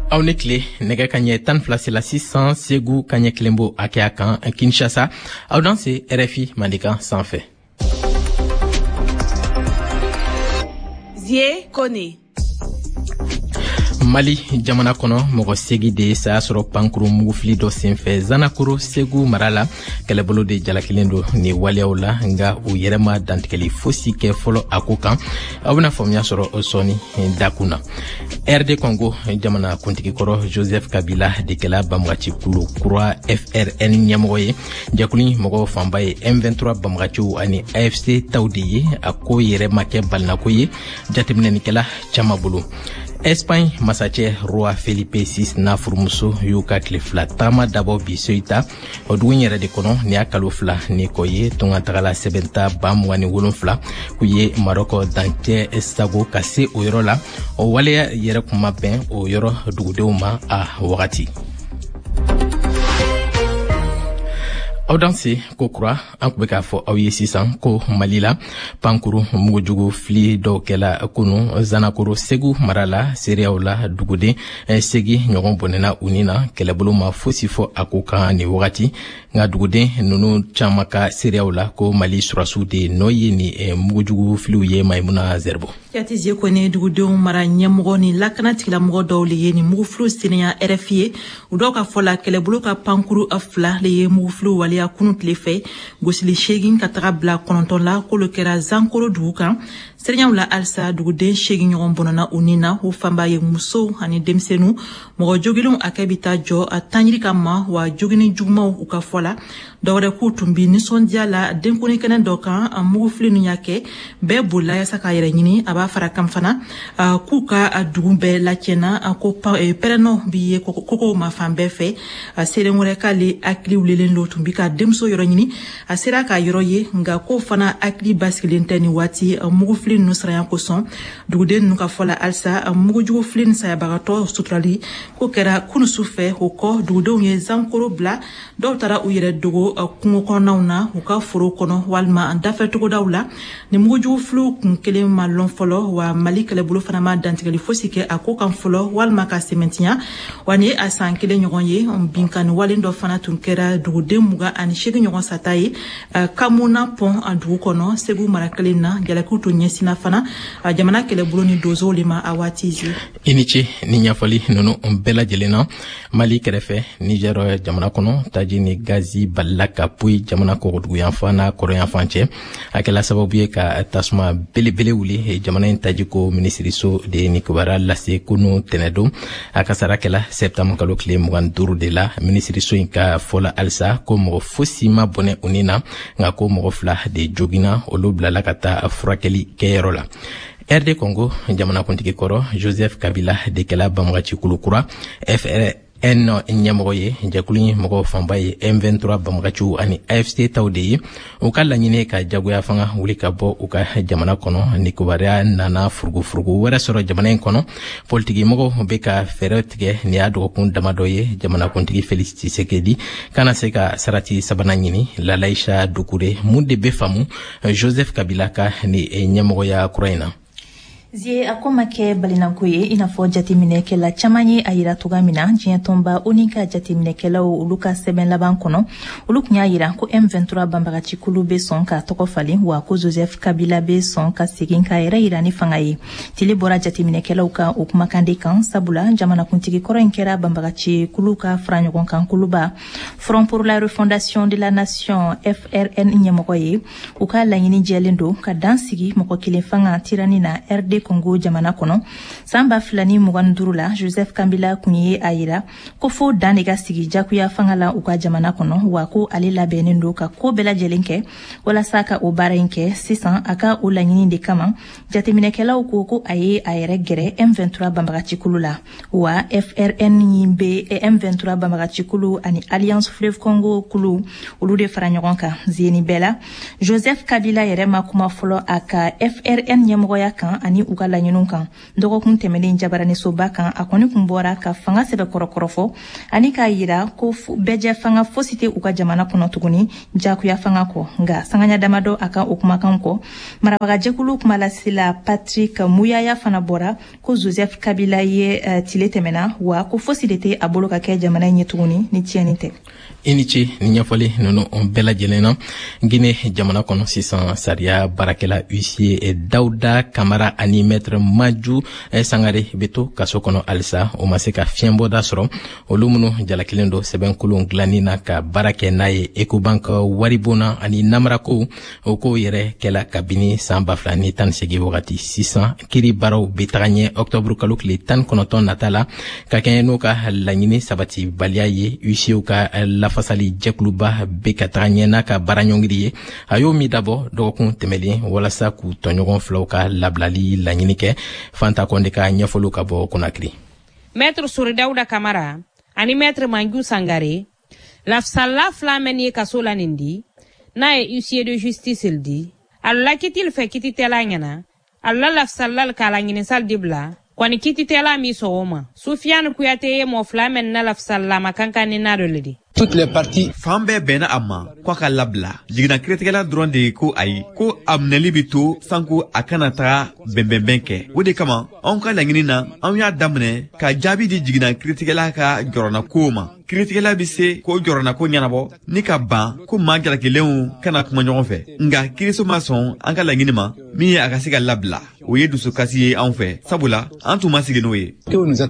aw ne tile nɛgɛ ka ɲɛ 12 la 600 Segu ka ɲɛ kilenbo a kɛ a kan Kinshasa aw dan se RFI Mandikan sanfɛ. Zie Kone. Mali jamana kɔnɔ mɔgɔ segi de saya sɔrɔ pankuru mugufili dɔ senfɛ Zanakoro Segu marala kɛlɛbolo de jalakilen do ni waliyaw la nga u yɛrɛma dantigɛli fosi kɛ fɔlɔ a ko kan aw bɛna faamuya sɔrɔ sɔni dakuna. RD Congo jamana kuntigi kɔrɔ Joseph Kabila de kɛla bamagaci kulu kura FRN ɲɛmɔgɔ ye jɛkulu mɔgɔ fanba ye M23 bamagaciw ani AFC taw de ye a ko yɛrɛma kɛ balinako ye jateminɛnikɛla caman bolo. Espagne masacɛ Roi Felipe VI n'a furumuso y'u ka tile fila taama dabɔ bi Soyita o dugu yɛrɛ de kɔnɔ ni y'a kalo fila ni kɔ ye tɔnkatagala sɛbɛnta 27 k'u ye Marɔkɔ dancɛ sago ka se o yɔrɔ la o waleya yɛrɛ kuma bɛn o yɔrɔ dugudenw ma a wagati. Aw danse ko kura an kun bɛ k'a fɔ aw ye sisan ko Mali la pankuru mugujugu fili dɔw kɛla kunu Zanakoro Segu marala seereyaw la duguden segi ɲɔgɔn bɔnɛna u ni na kɛlɛbolo ma fosi fɔ a ko kan ni wagati nka duguden ninnu caman ka seereyaw la ko Mali surasiw de nɔ ye ni mugujugu filiw ye Maimuna Zerbo. Kati Zie Kone dugudenw mara ɲɛmɔgɔ ni lakana tigilamɔgɔ dɔw le ye ni mugufiliw senenya RFI ye u dɔw ka fɔ la kɛlɛbolo ka pankuru fila le ye mugufiliw waliya kunu tile fɛ gosili 8 ka taga bila 9 la k'olu kɛra Zankoro dugu kan sereɲaw la alisa duguden 8 ɲɔgɔn bɔnɔna u ni na u fanba ye musow ani denmisɛnninw mɔgɔ jogilenw a kɛ bi taa jɔ a tanjiri ka ma wa jogini jugumaw u ka fɔ la dɔwɛrɛ k'u tun bi nisɔndiya la denkoni kɛnɛ dɔ kan a mugufili ninnu y'a kɛ bɛɛ bolila yasa k'a yɛrɛ ɲini a b'a fara kan fana k'u ka dugu bɛɛ lacɛnna ko pɛrɛnɔ bi ye kokow ma fan bɛɛ fɛ a seren wɛrɛ k'ale hakili wulilen do tun bi ka denmuso yɔrɔ ɲini a sera k'a yɔrɔ ye nka ko fana hakili basigilen tɛ ni waati mugufili ninnu saraya kosɔn duguden ninnu ka fɔ la alisa mugujugu fili ni sayabagatɔ suturali ko kɛra kunusu fɛ o kɔ dugudenw ye Zankoro bila dɔw taara u yɛrɛ dogo kungo kɔnɔnaw na u ka foro kɔnɔ walima dafɛ togodaw la ni mugujugu filiw kun kelen ma lɔn fɔlɔ wa Mali kɛlɛbolo fana ma dantigɛli fosi kɛ a ko kan fɔlɔ walima ka sɛmɛntiya wa ni a san kelen ɲɔgɔn ye binkani walen dɔ fana tun kɛra duguden 28 ɲɔgɔn sata ye Kamuna pɔn a dugu kɔnɔ Segu mara kelen na jalakiw tun ɲɛsina fana jamana kɛlɛbolo ni dozow le ma a waati zi. I ni ce ni ɲɛfɔli ninnu bɛɛ lajɛlen na Mali kɛrɛfɛ Niger jamana kɔnɔ taji ni gazi balila ka poyi jamana kɔgɔduguyanfan n'a kɔrɔyanfan cɛ a kɛla sababu ye ka tasuma belebele wuli jamana in tajiko minisiriso de ni kibaruya lase kunu tɛnɛdon a ka sara kɛla septembre kalo tile 25 de la minisiriso in ka fɔla alisa ko mɔgɔ fosi ma bɔnɛ u ni na nka ko mɔgɔ fila de jogina olu bilala ka taa furakɛli kɛyɔrɔ la. RD Congo jamanakuntigi kɔrɔ Joseph Kabila de kɛla bamagaci kulu kura FRN ɲɛmɔgɔ ye jɛkulu mɔgɔ fanba ye M23 bamagaciw ani AFC taw de ye u ka laɲini ka jagoya fanga wuli ka bɔ u ka jamana kɔnɔ ni kibaruya nana furugufurugu wɛrɛ sɔrɔ jamana in kɔnɔ politiki mɔgɔw bɛ ka fɛɛrɛ tigɛ ni y'a dɔgɔkun damadɔ ye jamanakuntigi Félix Tshisekedi kana se ka sarati sabanan ɲini Lalaisha Dukure mun de bɛ faamu Joseph Kabila ka ni ɲɛmɔgɔya kura in na. Zie a ko ma kɛ balinako ye i n'a fɔ jateminɛkɛla caman ye a yira toga min na diɲɛ tɔnba o ni ka jateminɛkɛlaw olu ka sɛbɛn laban kɔnɔ olu kun y'a yira ko M23 banbagaci kulu bɛ sɔn ka tɔgɔ falen wa ko Joseph Kabila bɛ sɔn ka segin ka yɛrɛ yira ni fanga ye tile bɔra jateminɛkɛlaw kan o kumakan de kan sabula jamanakuntigi kɔrɔ in kɛra banbagaci kulu ka fara ɲɔgɔn kan kuluba Front pour la refondation de la nation FRN ɲɛmɔgɔ ye u ka laɲini jɛlen don ka dan sigi mɔgɔ kelen fanga tirani na RD Congo jamana kɔnɔ san 2025 la Joseph Kabila kun ye a yira ko fo dan de ka sigi jakuya fanga la u ka jamana kɔnɔ wa ko ale labɛnnen don ka ko bɛɛ lajɛlen kɛ walasa ka o baara in kɛ sisan a ka o laɲini de kama jateminɛkɛlaw ko a ye a yɛrɛ gɛrɛ M23 banbagaci kulu la wa FRN bɛ M23 banbagaci kulu ani Alliance Fleuve Congo kulu olu de fara ɲɔgɔn kan zieni bɛɛ la Joseph Kabila yɛrɛ ma kuma fɔlɔ a ka FRN ɲɛmɔgɔya kan ani u ka laɲiniw kan. Dɔgɔkun tɛmɛnen jabaranisoba kan a kɔni kun bɔra ka fanga sɛbɛ kɔrɔkɔrɔ fɔ ani k'a yira ko bɛjɛ fanga fosi tɛ u ka jamana kɔnɔ tuguni jakuya fanga kɔ. Nga sanganya damadɔ a kan o kumakan kɔ marabagajɛkulu kumalasila Patrick Muyaya fana bɔra ko Joseph Kabila ye tile tɛmɛna wa ko fosi de tɛ a bolo ka kɛ jamana ɲɛ tuguni ni tiɲɛni tɛ. I ni ce ni ɲɛfɔli ninnu bɛɛ lajɛlen na Guinée jamana kɔnɔ sisan sariya baarakɛla huissier Dawuda Kamara ani maître Maju Sangare bɛ to kaso kɔnɔ halisa o ma se ka fiɲɛbɔda sɔrɔ olu minnu jalakilen don sɛbɛnkolon dilanni na ka baara kɛ n'a ye Ecobank waribonna ani namarako o ko yɛrɛ kɛla kabini san 2018 wagati sisan kiiri baaraw bɛ taga ɲɛ octobre kalo tile 19 nata la ka kɛɲɛ n'o ka laɲini sabati baliya ye huissierw ka lafasali jɛkuluba bɛ ka taga ɲɛ n'a ka baaraɲɔngiri ye a y'o min dabɔ dɔgɔkun tɛmɛlen walasa k'u tɔɲɔgɔn filaw ka labilali laɲini kɛ Fanta Konde ka ɲɛfɔliw ka bɔ Konakiri. Maître Sori Dawuda Kamara ani maître Maju Sangare lafsalla fila men ye kaso la nin di n'a ye huissier de justice il di alla kitil fɛ kiti tɛla ɲɛna alla lafsallal k'a la ɲinisal di bila kɔni kiti tɛla mi sɔgɔ ma Sufiane Kuyate ye mɔ fila men na lafsalla ma kankani na dɔ le di. Toutes les parties fan bɛɛ bɛnna a ma k'a ka labila jigina kiiritigɛla dɔrɔn de ko ayi ko a minɛli bi to sanko a kana taga bɛnbɛnbɛn kɛ o de kama anw ka laɲini na anw y'a daminɛ ka jaabi di jigina kiiritigɛla ka jɔrɔna ko ma kiiritigɛla bi se ko jɔrɔna ko ɲɛnabɔ ni ka ban ko maa jalakilenw kana kuma ɲɔgɔn fɛ nga kiiriso ma sɔn an ka laɲini ma min ye a ka se ka labila o ye dusukasi ye anw fɛ sabula an tun ma sigi n'o ye.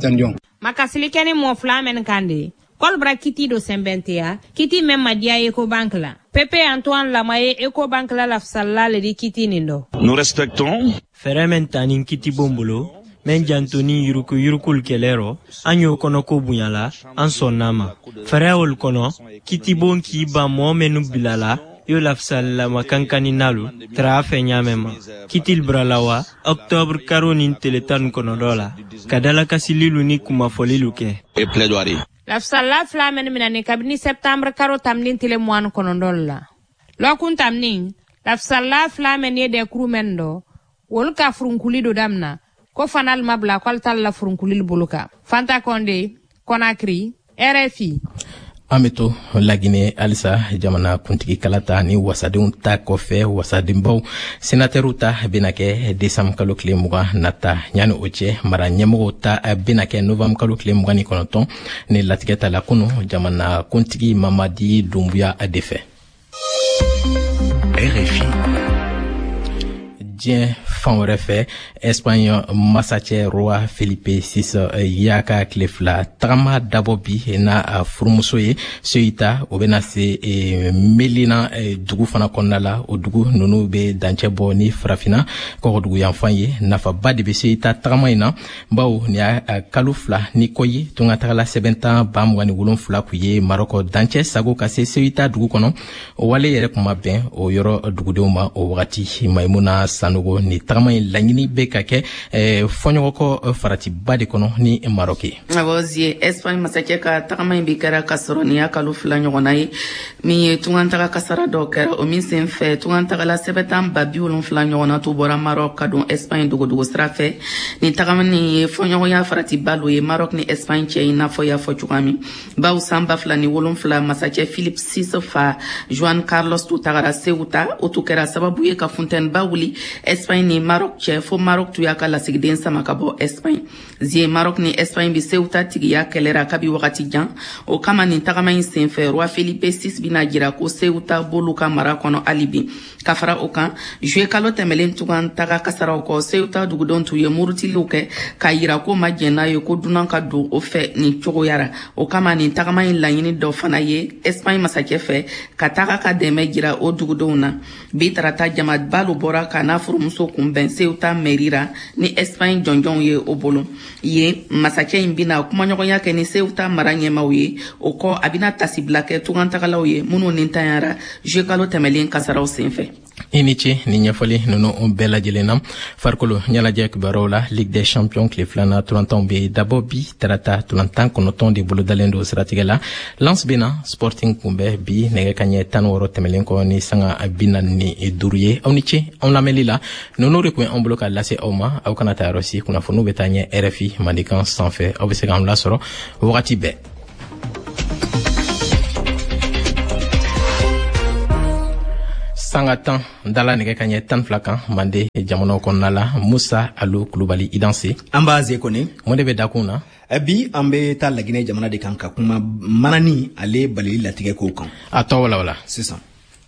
Makasili kɛni mɔ fila men kan de kolbra kiti do sembentea kiti men madia Ecobank la Pepe Antoine Lamaye Ecobank la lafsalla le di kiti nindo. Nous respectons Feremen tanin kiti bombolo men jantoni yurukul kelero anyo kono ko bunyala an sonnama ferewol kono kiti bon ki ba mo menu bilala yo lafsalla makankani nalu trafe nyamema kitil bralawa octobre karonin teletan kono dola kadala kasililu ni kuma folilu ke et plaidoirie. Lafsalla flamen minane kabini septembre karo tamnin tile moan konondol la. Lokun tamnin, lafsalla flamen ye de krumendo, wol ka frunkuli do damna, ko fanal mabla kwal tal la frunkuli buluka. Fanta Konde, Konakri, RFI. Ameto la Guinée alisa jamana kuntigi kalata ni wasadenw ta kɔfɛ wasadenbaw sénateur ta bena kɛ décembre kalo tile 20 nata ɲani o cɛ mara ɲɛmɔgɔw ta bena kɛ novembre kalo tile 29 ni latigɛ ta la kunu jamana kuntigi Mamadi Doumbouya de fɛ. RFI diɲɛ fan wɛrɛ fɛ Espagne masacɛ roi Felipe VI y'a ka tile fila tagama dabɔ bi n'a furumuso ye Ceuta o bena se Melina dugu fana kɔnɔna la o dugu nunu be dancɛ bɔ ni farafina kɔgɔdugu yanfan ye nafaba de be Ceuta tagama in na bawo ni y'a kalo fila ni kɔ ye tunga tagala sɛbɛntan 27 k'u ye Marɔkɔ dancɛ sago ka se Ceuta dugu kɔnɔ o wale yɛrɛ kuma bɛn o yɔrɔ dugudenw ma o wagati Maimuna Sanogo ni tagama in laɲini be ka kɛ fɔɲɔgɔnkɔ faratiba de kɔnɔ ni Maroc ye. Awɔ zie Espagne masakɛ ka tagama in bi kɛra ka sɔrɔ ni y'a kalo 2 ɲɔgɔnna ye min ye tungantaga kasara dɔ kɛra o min sen fɛ tungantagala sɛbɛtan 70 ɲɔgɔnna tu bɔra Maroc ka don Espagne dogodogo sira fɛ ni tagama nin ye fɔɲɔgɔnya faratiba lo ye Maroc ni Espagne cɛ i n'a fɔ y'a fɔ cogoya min bawo san 2007 masakɛ Philippe VI fa Juan Carlos tu tagara Ceuta o tu kɛra sababu ye ka funtɛniba wuli Espagne ni Maroc cɛ fo Maroc tu y'a ka lasigiden sama ka bɔ Espagne zie Maroc ni Espagne bi Ceuta tigiya kɛlɛra kabi wagati jan o kama nin tagama in senfɛ roi Felipe VI bina jira ko Ceuta bolu ka mara kɔnɔ alibi ka fara o kan juillet kalo tɛmɛlen tugan taga kasaraw kɔ Ceuta dugudenw tu ye murutiliw kɛ ka yira ko ma jɛn n'a ye ko dunan ka don o fɛ nin cogoyara o kama nin tagama in laɲini dɔ fana ye Espagne masakɛ fɛ ka taga ka dɛmɛ jira o dugudenw na bi tarata jamabalo bɔra ka n'a furumuso kunbɛn Ceuta mɛrira ni Espagne jɔnjɔnw ye o bolo ye masakɛ in bina kumaɲɔgɔnya kɛ ni Ceuta mara ɲɛmaw ye o kɔ a bina tasibila kɛ tugantagalaw ye minnu nin tanyara juillet kalo tɛmɛlen kasaraw senfɛ Inichi ni ɲɛfɔli nunu bɛɛ lajɛlen na farikolo ɲɛnajɛ kibaruw la Ligue des Champions tile filana tulantanw be dabɔ bi tarata tulantan 9 de bolodalen do siratigɛ la. Lens bena Sporting kunbɛ bi nɛgɛ kaɲɛ 16 tɛmɛlen kɔ ni sanga 45 ye. Aw ni ce anw lamɛnli la nunu de kun an bolo ka lase aw ma. Aw kana taa yɔrɔ si kunnafoniw bɛ taa ɲɛ RFI Mandikan sanfɛ. Aw bɛ se k'an lasɔrɔ wagati bɛɛ. Sanga tan dala nɛgɛ kaɲɛ 12 kan Mande jamanaw kɔnɔna la Musa Alu Kulubali Idanse an b'a Zekone mun de bɛ dakun na bi an bɛ taa Laginɛ jamana de kan ka kuma manani ale balili latigɛ ko kan a tɔ wala sisan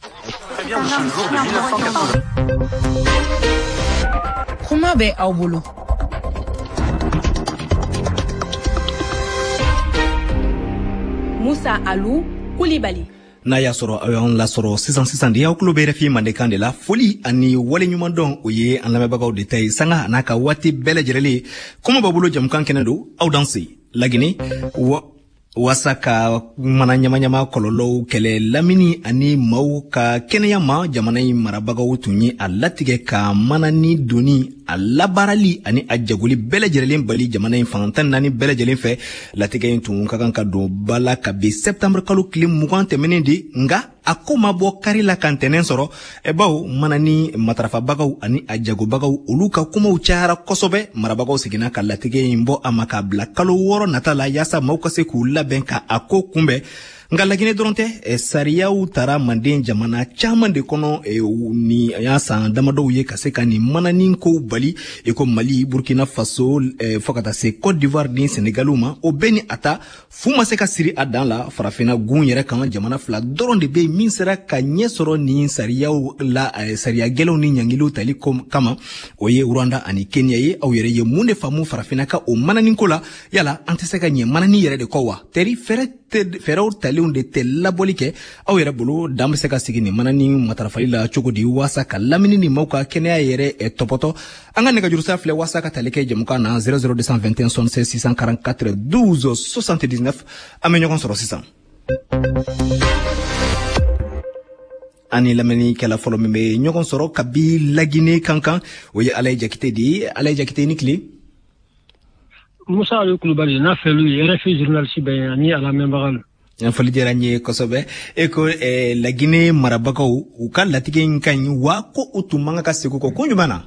kuma bɛ aw bolo Musa Alu Kulibali n'a y'a sɔrɔ aw y'an lasɔrɔ sisan de y'aw tulo bɛ RFI Mandikan de la foli ani waleɲuman dɔn o ye an lamɛnbagaw de ta ye sanga n'a ka waati bɛɛ lajɛlen kuma b'a bolo jamukan kɛnɛ don aw danse Laginɛ wasa ka mana ɲama kɔlɔlɔw kɛlɛ lamini ani maaw ka kɛnɛya ma jamana in marabagaw tun ye a latigɛ ka manani doni a labaarali ani a jagoli bɛɛ lajɛlen bali jamana in fan 14 bɛɛ lajɛlen fɛ latigɛ in tun ka kan ka don bala ka bi septembre kalo tile 20 tɛmɛnen de nga a ko ma bɔ kari la kan tɛnɛn sɔrɔ baw manani matarafabagaw ani a jagobagaw olu ka kumaw cayara kosɛbɛ marabagaw seginna ka latigɛ in bɔ a ma ka bila kalo 6 nata la yaasa maaw ka se k'u labɛn ka a ko kunbɛn nga Laginɛ dɔrɔn tɛ sariyaw tara Manden jamana caman de kɔnɔ ni y'a san damadɔw ye ka se ka ni manani ko bali ko Mali Burkina Faso fo ka taa se Côte d'Ivoire ni Sénégal ma o bɛɛ ni a ta fu ma se ka siri a dan la farafina gun yɛrɛ kan jamana fila dɔrɔn de bɛ min sera ka ɲɛ sɔrɔ ni sariyaw la sariya gɛlɛnw ni ɲangiliw tali kama o ye Rwanda ani Kenya ye aw yɛrɛ ye mun de faamu farafina ka o manani ko la yala an tɛ se ka ɲɛ manani yɛrɛ de kɔ wa teri fɛɛrɛw talenw de tɛ labɔli kɛ aw yɛrɛ bolo dan bɛ se ka sigi ni manani matarafali la cogo di waasa ka lamini ni maaw ka kɛnɛya yɛrɛ tɔpɔtɔ an ka nɛgɛjurusa filɛ waasa ka tali kɛ jamukan na 00221 76 644 12 79 an bɛ ɲɔgɔn sɔrɔ sisan ani lamɛnnikɛla fɔlɔ min bɛ ɲɔgɔn sɔrɔ kabi Laginɛ kankan o ye Alaye Jakite de ye Alaye Jakite ni tile Musa Alu Kulubali n'a fɛlu ye RFI journaliste bɛɛ ani a lamɛnbagaw foli diyara n ye kosɛbɛ ko Laginɛ marabagaw u ka latigɛ in ka ɲi wa ko u tun man ka segin kɔ ko ɲuman na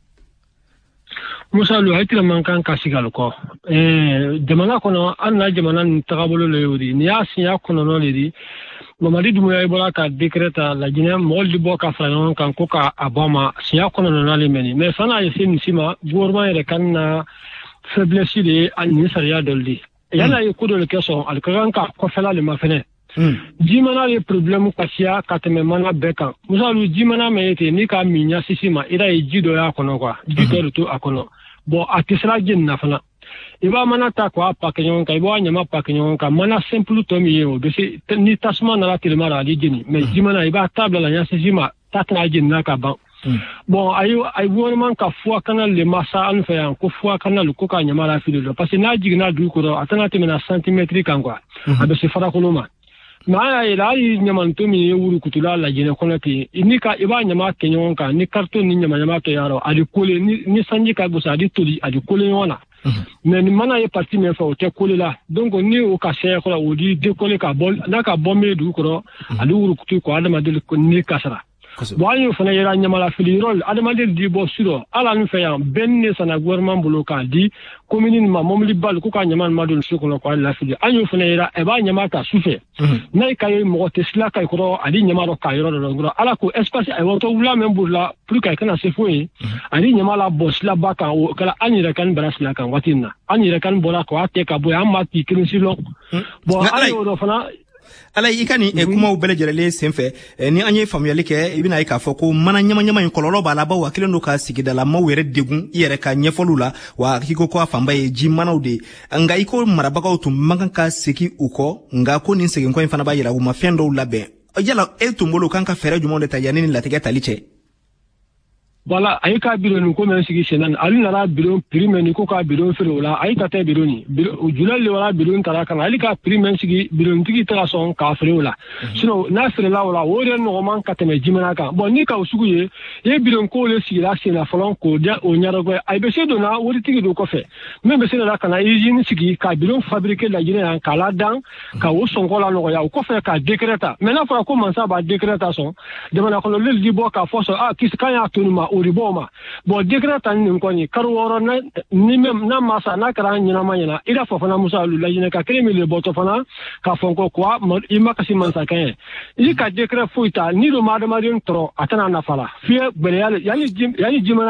Musa Alu hakili man kan ka segin kɔ jamana kɔnɔ an na jamana nin tagabolo le y'o de ni y'a sinya kɔnɔnɔ le di Mamadi Doumbouya bɔra ka décret ta Laginɛ mɔgɔw de bɔ ka fara ɲɔgɔn kan ko ka a bɔ ma sinya kɔnɔnɔ le mɛni mais fana ye se nin si ma gouvernement yɛrɛ kan na faiblesse de ye ni sariya dɔ de yala ye ko dɔ le kɛ sɔn ali ka kan ka kɔfɛla le ma fɛnɛ jimana ye problème kasiya ka tɛmɛ mana bɛɛ kan Musa Alu jimana mɛ ye ten n'i ka min ɲa sisi ma i ye ji dɔ y'a kɔnɔ quoi ji dɔ de to a kɔnɔ bon a tɛ sira jeni na fana i b'a mana ta k'a pake ɲɔgɔn kan i b'a ɲama pake ɲɔgɔn kan mana simple tɔ min ye o bɛ se ni tasuma nana telema la ale jeni mais jimana i b'a ta bila la ɲa sisi ma ta tɛna jeni n'a ka ban bon ay gouvernement ka fua kana le masa an fɛ yan ko fua kana ko ka ɲama la fili dɔ parce que n'a jiginna dugu kɔrɔ a tɛna tɛmɛna centimètre kan quoi a bɛ se farakolo ma mais an y'a yɛlɛ hali ɲamanto min ye wurukutula Laginɛ kɔnɔ ten i b'a ɲama kɛ ɲɔgɔn kan ni carton ni ɲama kɛ yɔrɔ a di kole ni sanji ka gosi a di toli a di kole ɲɔgɔn na mais ni mana ye parti min fɛ o tɛ kole la donc ni o ka sɛya kɔrɔ o di décoller ka bɔ n'a ka bɔ min dugu kɔrɔ a di wurukutu kɔ adamaden ni kasara bon an y'o fana yɛrɛ ɲamala fili yɔrɔ adamaden di bɔ sudɔ ala nin fɛ yan bɛɛ ni ne sanna gouvernement bolo k'a di commune nin ma mobili bali ko ka ɲama nin ma don su kɔnɔ k'a lafili an y'o fana yɛrɛ ɛ b'a ɲama ta sufɛ n'a ye ka ye mɔgɔ tɛ sila ka kɔrɔ a di ɲama dɔ k'a yɔrɔ dɔ dɔrɔn ala ko espace a wɔtɔ wula min bolo la pour que a kana se foyi a di ɲama la bɔ silaba kan o kɛra an yɛrɛ kan bara sila kan waati in na an yɛrɛ kan bɔra k'a tɛ ka bɔ yen an ma ti kelen si lɔn bon an y'o dɔ fana Alaye i ka ni kumaw bɛɛ lajɛlen senfɛ ni an ye faamuyali kɛ i bɛna ye k'a fɔ ko mana ɲama in kɔlɔlɔ b'a la baw hakili don ka sigidala maaw yɛrɛ degun i yɛrɛ ka ɲɛfɔliw la wa k'i ko a fanba ye ji manaw de nka i ko marabagaw tun man kan ka segin u kɔ nka ko nin seginkɔ in fana b'a yira u ma fɛn dɔw labɛn yala e tun bolo kan ka fɛɛrɛ jumɛn de ta yanni ni latigɛ tali cɛ Voilà, a yi ka biro ni ko men sigi senan ali nana biro prix men ni ko ka biro fere wala a yi ka te biro ni julal le wala biro tara kan ali ka prix men sigi biro tigi tara son ka fere wala sino na fere la wala o de no man ka teme jimana kan bon ni ka usugu ye biro ko le sigi la sena folon ko dia o nyaro go ay be se do na wori tigi do ko fe men be se la kan ay jini sigi ka biro fabriquer la jine an kala dan ka o son ko la no ya ko fe ka décréta maintenant faut commencer ba décréta son de mana ko le di bo ka force kis kan ya tunuma uriboma bo décréta ni ko ni karworo na ni mem na masa na kara nyina manyana ida fofana musa lu la jine ka kremi le boto fana ka fonko kwa ima kasi mansa kan yi ka décret fuita ni do madama rin tro atana na fala fie bele yani jimana